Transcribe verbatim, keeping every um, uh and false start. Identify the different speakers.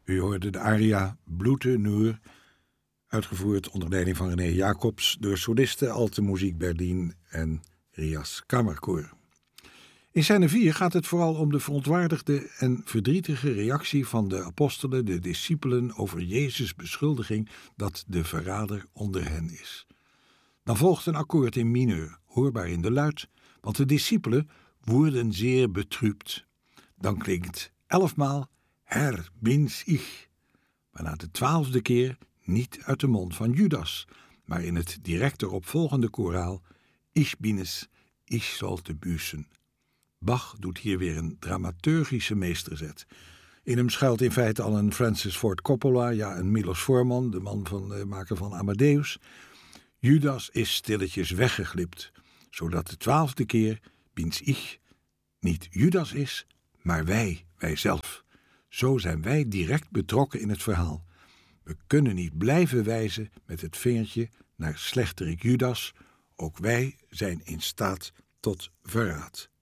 Speaker 1: U hoorde de aria Blute Nur, uitgevoerd onder leiding van René Jacobs door solisten Alte Muziek Berlin en Rias Kammerkoor. In scène vier gaat het vooral om de verontwaardigde en verdrietige reactie van de apostelen, de discipelen, over Jezus' beschuldiging dat de verrader onder hen is. Dan volgt een akkoord in mineur, hoorbaar in de luid, want de discipelen worden zeer betrübt. Dan klinkt elfmaal Herr bin's ich, waarna de twaalfde keer niet uit de mond van Judas, maar in het direct erop volgende koraal Ich bin es, ich sollte büßen. Bach doet hier weer een dramaturgische meesterzet. In hem schuilt in feite al een Francis Ford Coppola, ja een Milos Forman, de man van de maker van Amadeus. Judas is stilletjes weggeglipt, zodat de twaalfde keer bin's ich niet Judas is, maar wij, wijzelf. Zo zijn wij direct betrokken in het verhaal. We kunnen niet blijven wijzen met het vingertje naar slechterik Judas. Ook wij zijn in staat tot verraad.